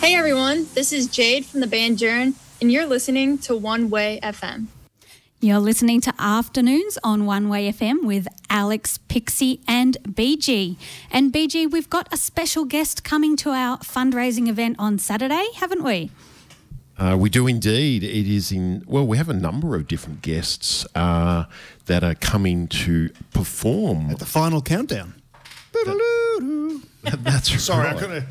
Hey everyone, this is Jade from the band Jern, and you're listening to One Way FM. You're listening to Afternoons on One Way FM with Alex, Pixie and BG. And BG, we've got a special guest coming to our fundraising event on Saturday, haven't we? We do indeed. It is we have a number of different guests that are coming to perform. At the final countdown. That's right. Sorry, I couldn't.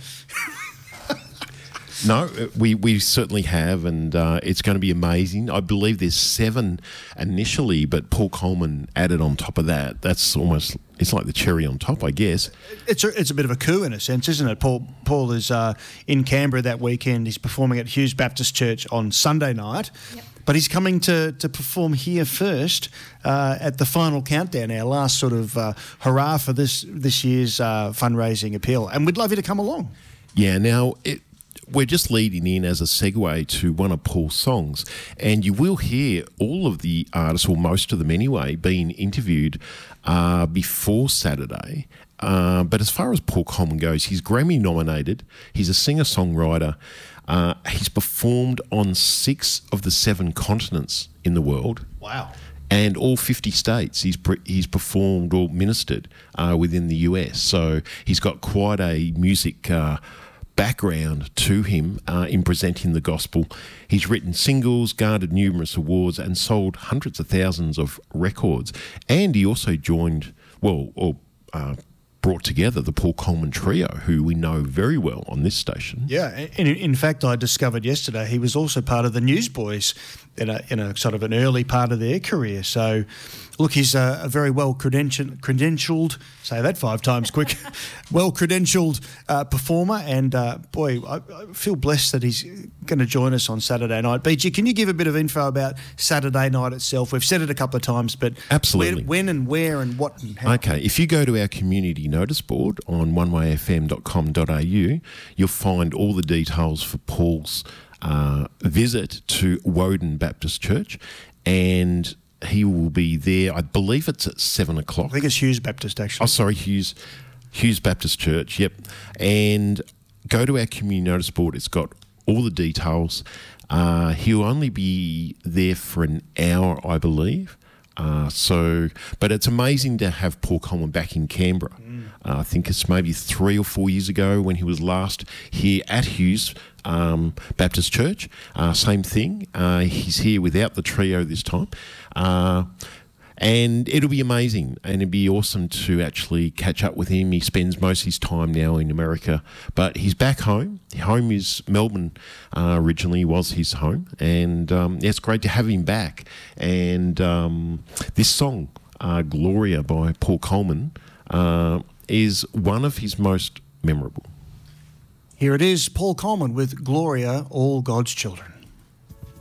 No, we certainly have, and it's going to be amazing. I believe there's 7 initially, but Paul Coleman added on top of that. That's almost, it's like the cherry on top, I guess. It's a bit of a coup in a sense, isn't it? Paul is in Canberra that weekend. He's performing at Hughes Baptist Church on Sunday night. Yep. But he's coming to perform here first at the final countdown, our last sort of hurrah for this year's fundraising appeal. And we'd love you to come along. Yeah, now we're just leading in as a segue to one of Paul's songs, and you will hear all of the artists, or most of them anyway, being interviewed before Saturday. But as far as Paul Coleman goes, he's Grammy nominated. He's a singer-songwriter. He's performed on 6 of the 7 continents in the world. Wow. And all 50 states he's performed or ministered within the US. So he's got quite a music background to him in presenting the gospel. He's written singles, garnered numerous awards, and sold hundreds of thousands of records. And he also joined, brought together the Paul Coleman Trio, who we know very well on this station. Yeah, and in fact, I discovered yesterday he was also part of the Newsboys in a sort of an early part of their career. So, look, he's a very well-credentialed, say that 5 times quick, well-credentialed performer, and boy, I feel blessed that he's going to join us on Saturday night. BG, can you give a bit of info about Saturday night itself? We've said it a couple of times, but absolutely, when and where and what and how? Okay, if you go to our community notice board on onewayfm.com.au, you'll find all the details for Paul's visit to Woden Baptist Church, and he will be there. I believe it's at 7 o'clock. I think it's Hughes Baptist, actually. Oh, sorry, Hughes Baptist Church. Yep, and go to our community notice board. It's got all the details. He'll only be there for an hour, I believe. But it's amazing to have Paul Coleman back in Canberra. I think it's maybe 3 or 4 years ago when he was last here at Hughes Baptist Church. Same thing. He's here without the trio this time. And it'll be amazing, and it'd be awesome to actually catch up with him. He spends most of his time now in America, but he's back home. Home is Melbourne, originally was his home, and it's great to have him back. And this song, Gloria by Paul Coleman, is one of his most memorable. Here it is, Paul Coleman with Gloria, All God's Children.